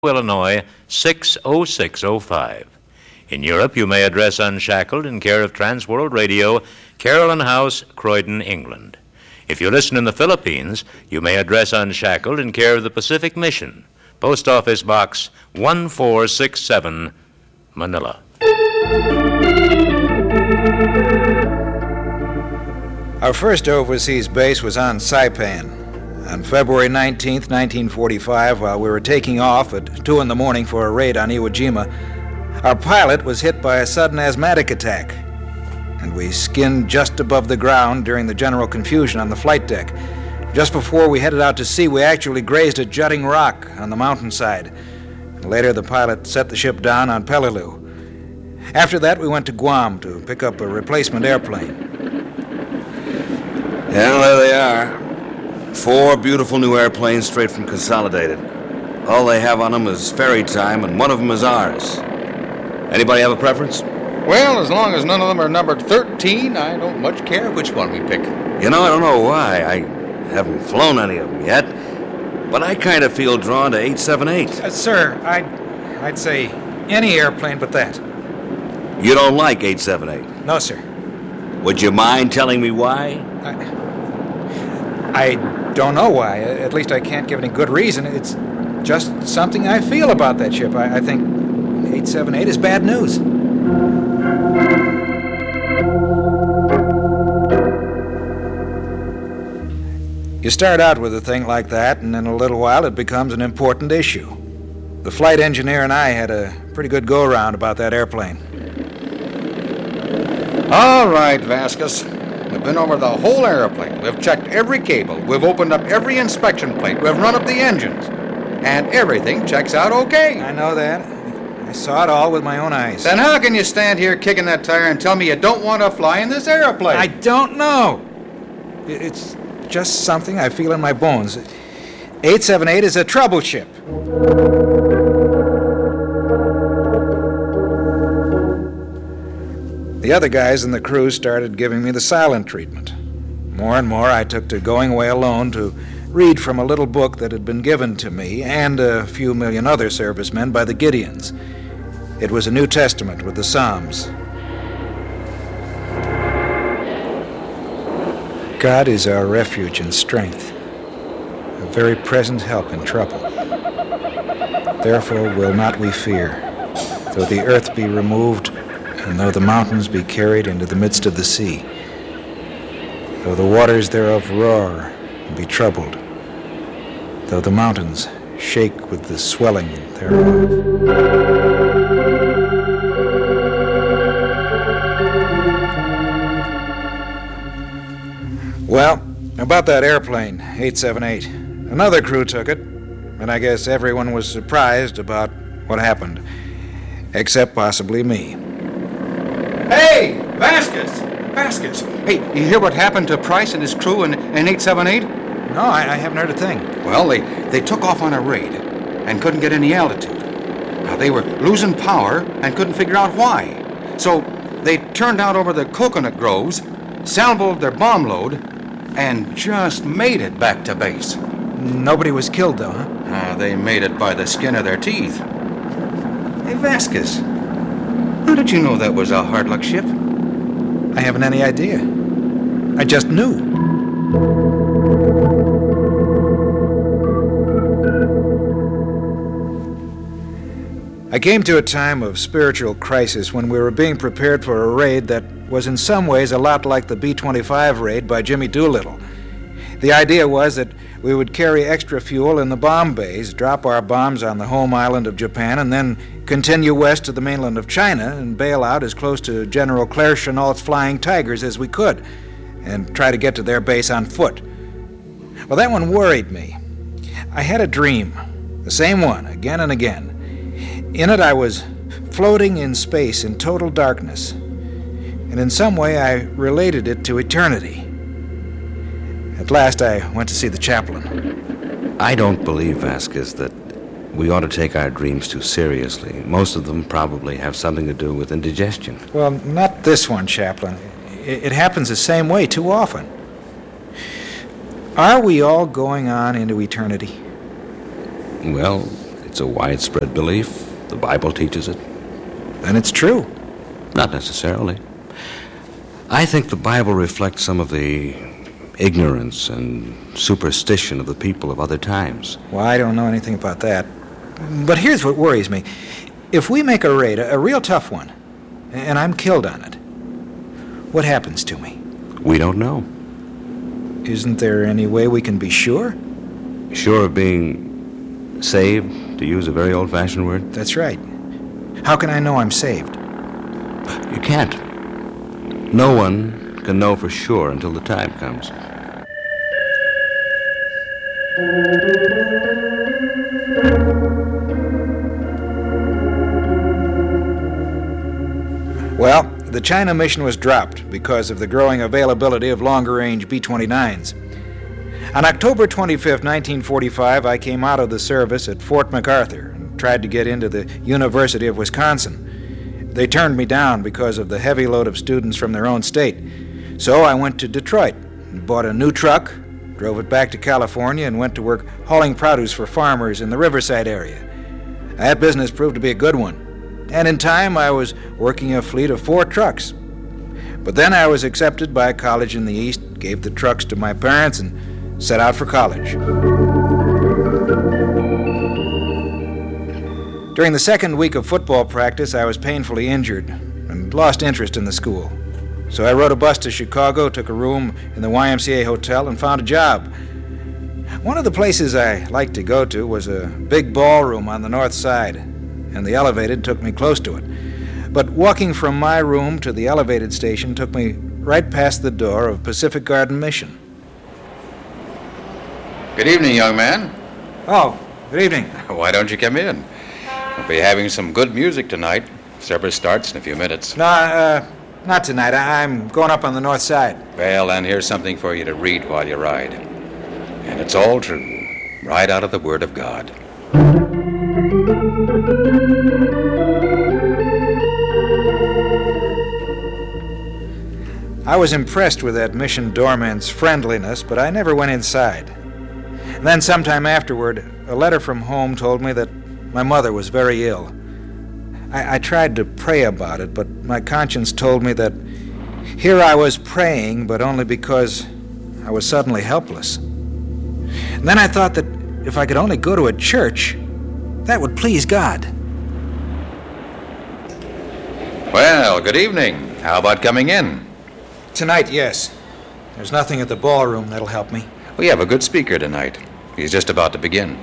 Illinois 60605. In Europe, you may address Unshackled in care of Transworld Radio, Carolyn House, Croydon, England. If you listen in the Philippines, you may address Unshackled in care of the Pacific Mission, Post Office Box 1467, Manila. Our first overseas base was on Saipan. On February 19th, 1945, while we were taking off at 2 in the morning for a raid on Iwo Jima, our pilot was hit by a sudden asthmatic attack, and we skinned just above the ground during the general confusion on the flight deck. Just before we headed out to sea, we actually grazed a jutting rock on the mountainside. Later, the pilot set the ship down on Peleliu. After that, we went to Guam to pick up a replacement airplane. Yeah, there they are. 4 beautiful new airplanes straight from Consolidated. All they have on them is ferry time, and one of them is ours. Anybody have a preference? Well, as long as none of them are numbered 13, I don't much care which one we pick. You know, I don't know why. I haven't flown any of them yet, but I kind of feel drawn to 878. Sir, I'd say any airplane but that. You don't like 878? No, sir. Would you mind telling me why? I don't know why. At least I can't give any good reason. It's just something I feel about that ship. I think 878 is bad news. You start out with a thing like that, and in a little while it becomes an important issue. The flight engineer and I had a pretty good go-around about that airplane. All right, Vasquez. We've been over the whole airplane. We've checked every cable. We've opened up every inspection plate. We've run up the engines. And everything checks out okay. I know that. I saw it all with my own eyes. Then how can you stand here kicking that tire and tell me you don't want to fly in this airplane? I don't know. It's just something I feel in my bones. 878 is a trouble ship. The other guys in the crew started giving me the silent treatment. More and more I took to going away alone to read from a little book that had been given to me and a few million other servicemen by the Gideons. It was a New Testament with the Psalms. God is our refuge and strength, a very present help in trouble. Therefore will not we fear, though the earth be removed, and though the mountains be carried into the midst of the sea, though the waters thereof roar and be troubled, though the mountains shake with the swelling thereof. Well, about that airplane, 878, another crew took it, and I guess everyone was surprised about what happened, except possibly me. Hey, Vasquez! Vasquez! Hey, you hear what happened to Price and his crew in 878? No, I haven't heard a thing. Well, they took off on a raid and couldn't get any altitude. Now, they were losing power and couldn't figure out why. So they turned out over the coconut groves, salvoed their bomb load, and just made it back to base. Nobody was killed, though, huh? They made it by the skin of their teeth. Hey, Vasquez, how did you know that was a hard luck ship? I haven't any idea. I just knew. I came to a time of spiritual crisis when we were being prepared for a raid that was in some ways a lot like the B-25 raid by Jimmy Doolittle. The idea was that we would carry extra fuel in the bomb bays, drop our bombs on the home island of Japan, and then continue west to the mainland of China and bail out as close to General Claire Chennault's Flying Tigers as we could, and try to get to their base on foot. Well, that one worried me. I had a dream, the same one, again and again. In it, I was floating in space in total darkness, and in some way I related it to eternity. At last, I went to see the chaplain. I don't believe, Vasquez, that we ought to take our dreams too seriously. Most of them probably have something to do with indigestion. Well, not this one, Chaplain. It happens the same way too often. Are we all going on into eternity? Well, It's a widespread belief. The Bible teaches it. Then it's true. Not necessarily. I think the Bible reflects some of the ignorance and superstition of the people of other times. Well, I don't know anything about that. But here's what worries me. If we make a raid, a real tough one, and I'm killed on it, what happens to me? We don't know. Isn't there any way we can be sure? Sure of being saved, to use a very old-fashioned word? That's right. How can I know I'm saved? You can't. No one can know for sure until the time comes. Well, the China mission was dropped because of the growing availability of longer-range B-29s. On October 25, 1945, I came out of the service at Fort MacArthur and tried to get into the University of Wisconsin. They turned me down because of the heavy load of students from their own state. So I went to Detroit and bought a new truck, drove it back to California, and went to work hauling produce for farmers in the Riverside area. That business proved to be a good one. And in time, I was working a fleet of 4 trucks. But then I was accepted by a college in the East, gave the trucks to my parents, and set out for college. During the second week of football practice, I was painfully injured and lost interest in the school. So I rode a bus to Chicago, took a room in the YMCA hotel, and found a job. One of the places I liked to go to was a big ballroom on the north side, and the elevated took me close to it. But walking from my room to the elevated station took me right past the door of Pacific Garden Mission. Good evening, young man. Oh, good evening. Why don't you come in? We'll be having some good music tonight. Service starts in a few minutes. No, not tonight. I'm going up on the north side. Well, then here's something for you to read while you ride. And it's all true, right out of the Word of God. I was impressed with that mission doorman's friendliness, but I never went inside. And then sometime afterward, a letter from home told me that my mother was very ill. I tried to pray about it, but my conscience told me that here I was praying, but only because I was suddenly helpless. And then I thought that if I could only go to a church, that would please God. Well, good evening. How about coming in? Tonight, yes. There's nothing at the ballroom that'll help me. We have a good speaker tonight. He's just about to begin.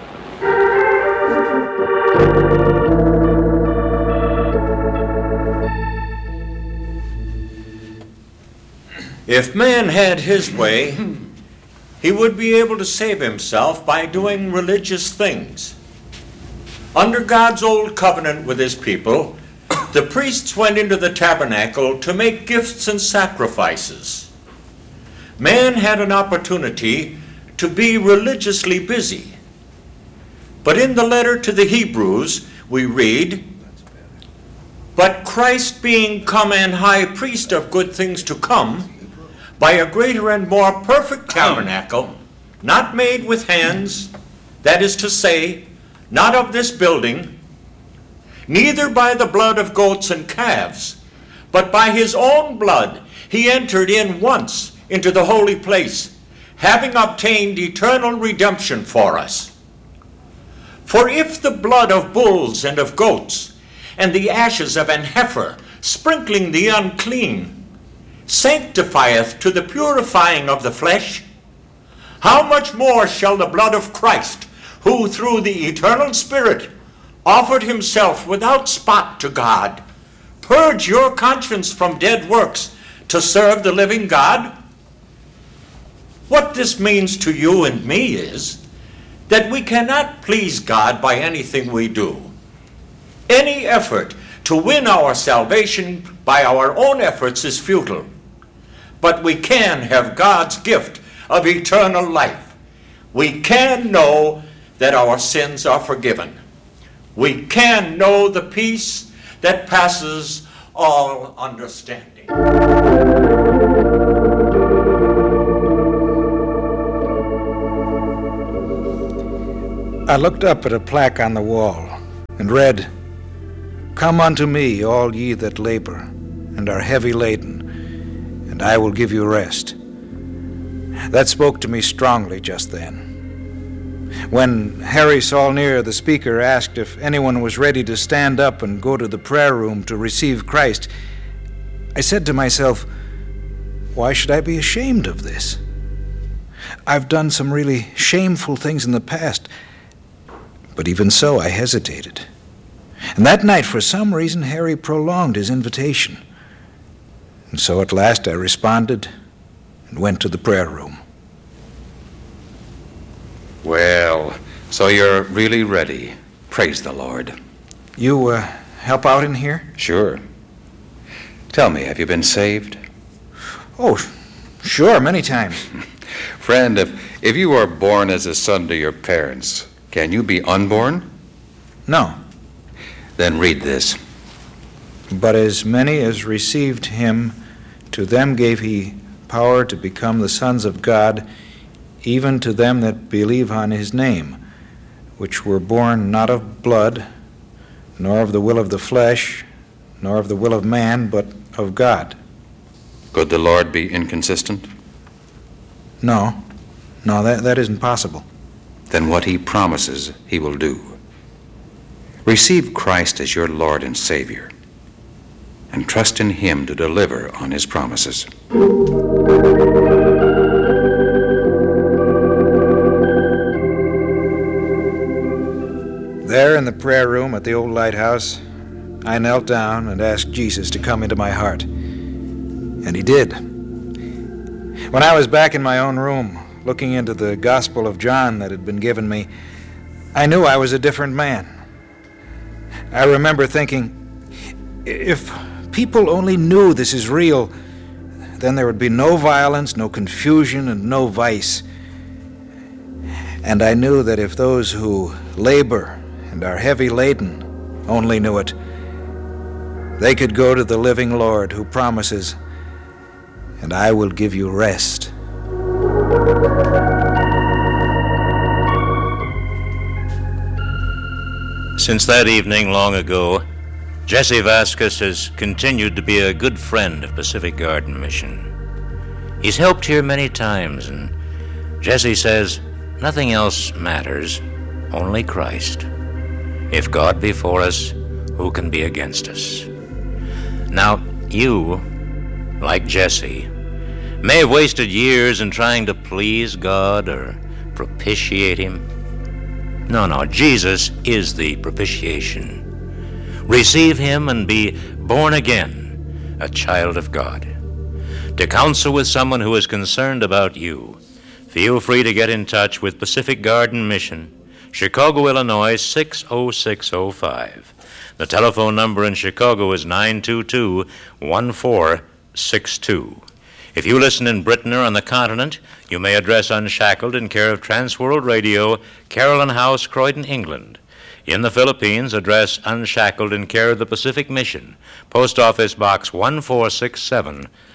If man had his way, he would be able to save himself by doing religious things. Under God's old covenant with his people, the priests went into the tabernacle to make gifts and sacrifices. Man had an opportunity to be religiously busy. But in the letter to the Hebrews, we read, "But Christ being come and high priest of good things to come, by a greater and more perfect tabernacle, not made with hands, that is to say, not of this building, neither by the blood of goats and calves, but by his own blood he entered in once into the holy place, having obtained eternal redemption for us. For if the blood of bulls and of goats, and the ashes of an heifer, sprinkling the unclean, sanctifieth to the purifying of the flesh, how much more shall the blood of Christ, who through the eternal Spirit offered himself without spot to God, purge your conscience from dead works to serve the living God?" What this means to you and me is that we cannot please God by anything we do. Any effort to win our salvation by our own efforts is futile. But we can have God's gift of eternal life. We can know that our sins are forgiven. We can know the peace that passes all understanding. I looked up at a plaque on the wall and read, "Come unto me, all ye that labor and are heavy laden, and I will give you rest." That spoke to me strongly just then. When Harry Saulnier, the speaker, asked if anyone was ready to stand up and go to the prayer room to receive Christ, I said to myself, why should I be ashamed of this? I've done some really shameful things in the past, but even so, I hesitated. And that night, for some reason, Harry prolonged his invitation. And so at last I responded and went to the prayer room. Well, so you're really ready. Praise the Lord. You help out in here? Sure. Tell me, have you been saved? Oh, sure, many times. Friend, if you are born as a son to your parents, can you be unborn? No. Then read this. But as many as received him, to them gave he power to become the sons of God, even to them that believe on his name, which were born not of blood, nor of the will of the flesh, nor of the will of man, but of God. Could the Lord be inconsistent? No, that isn't possible. Then what he promises, he will do. Receive Christ as your Lord and Savior, and trust in him to deliver on his promises. There in the prayer room at the old lighthouse, I knelt down and asked Jesus to come into my heart. And he did. When I was back in my own room, looking into the Gospel of John that had been given me, I knew I was a different man. I remember thinking, if people only knew this is real, then there would be no violence, no confusion, and no vice. And I knew that if those who labor and are heavy laden only knew it, they could go to the living Lord who promises, "And I will give you rest." Since that evening long ago, Jesse Vasquez has continued to be a good friend of Pacific Garden Mission. He's helped here many times, and Jesse says nothing else matters, only Christ. If God be for us, who can be against us? Now, you, like Jesse, may have wasted years in trying to please God or propitiate him. No, Jesus is the propitiation. Receive him and be born again, a child of God. To counsel with someone who is concerned about you, feel free to get in touch with Pacific Garden Mission, Chicago, Illinois, 60605. The telephone number in Chicago is 922-1462. If you listen in Britain or on the continent, you may address Unshackled in care of Transworld Radio, Carolyn House, Croydon, England. In the Philippines, address Unshackled in care of the Pacific Mission, Post Office Box 1467,